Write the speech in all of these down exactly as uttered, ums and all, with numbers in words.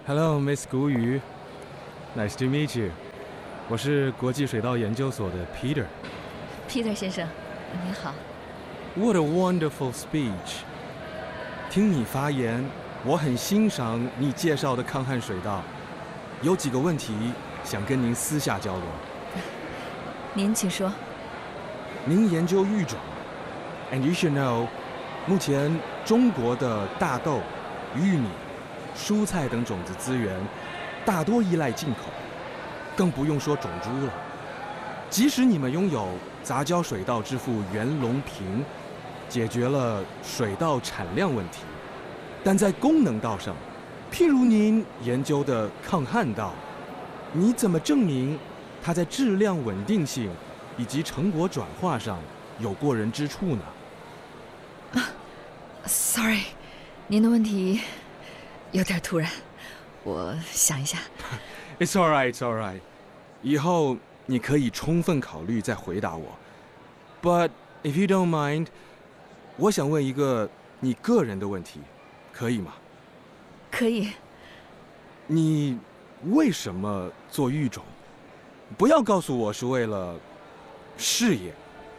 Hello, Miss 古语 ，Nice to meet you。我是国际水稻研究所的 Peter。 Peter 先生，您好。 What a wonderful speech！ 听你发言，我很欣赏你介绍的抗旱水稻。有几个问题想跟您私下交流。 您请说。 您研究育种 ，and you should know， 目前中国的大豆、玉米、蔬菜等种子资源大多依赖进口，更不用说种猪了。即使你们拥有杂交水稻之父袁隆平，解决了水稻产量问题，但在功能稻上，譬如您研究的抗旱稻，你怎么证明它在质量稳定性以及成果转化上有过人之处呢？ 啊 ，Sorry， 您的问题有点突然，我想一下。 It's all right, it's all right。以后你可以充分考虑再回答我。But if you don't mind， 我想问一个你个人的问题，可以吗？ 可以。 你为什么做育种？不要告诉我是为了事业。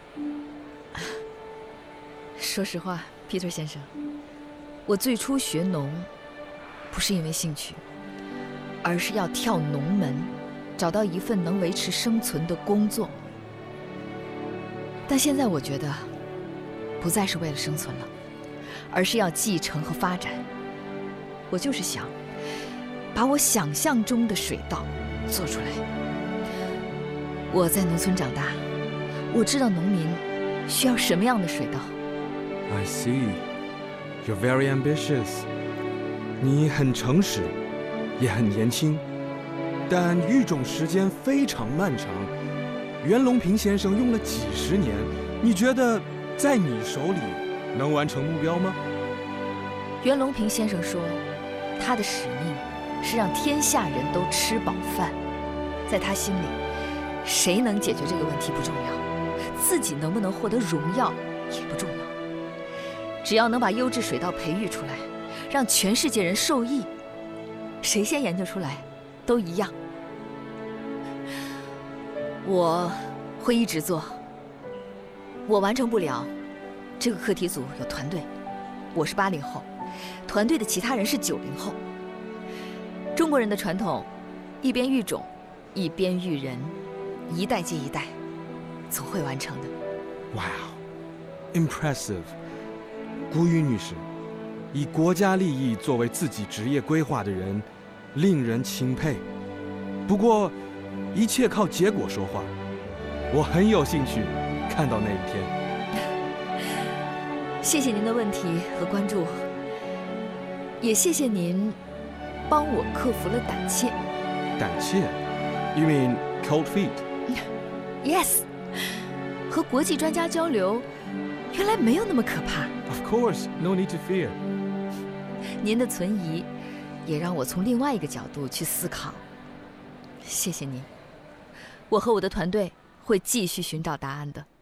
说实话 ，Peter 先生，我最初学农不是因为兴趣，而是要跳农门，找到一份能维持生存的工作。但现在我觉得，不再是为了生存了，而是要继承和发展。我就是想把我想象中的水稻做出来。我在农村长大，我知道农民需要什么样的水稻。 I see, you're very ambitious。你很诚实，也很年轻，但育种时间非常漫长。袁隆平先生用了几十年，你觉得在你手里能完成目标吗？ 袁隆平先生说，他的使命是让天下人都吃饱饭。在他心里，谁能解决这个问题不重要，自己能不能获得荣耀也不重要。只要能把优质水稻培育出来，让全世界人受益，谁先研究出来都一样。我会一直做。我完成不了，这个课题组有团队，我是八零后，团队的其他人是九零后。中国人的传统，一边育种，一边育人，一代接一代，总会完成的。 Wow, impressive。古语女士，以国家利益作为自己职业规划的人，令人钦佩。不过，一切靠结果说话，我很有兴趣看到那一天。 谢谢您的问题和关注，也谢谢您帮我克服了胆怯。 胆怯 ？You mean cold feet? Yes， 和国际专家交流，原来没有那么可怕。 Of course, no need to fear。 您的存疑，也让我从另外一个角度去思考。谢谢您，我和我的团队会继续寻找答案的。